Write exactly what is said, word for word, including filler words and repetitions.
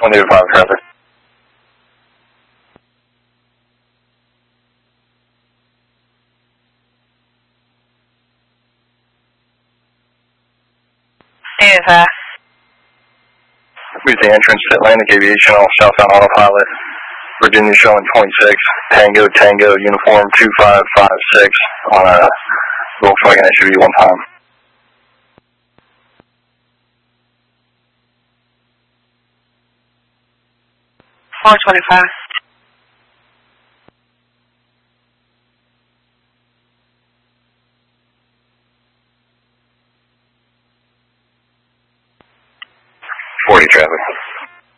one eight five traffic. eight five. With the entrance to Atlantic Aviation, all southbound autopilot. Virginia showing twenty-six, Tango, Tango, uniform two five five six on a Volkswagen S U V one time. four twenty-five. forty traffic.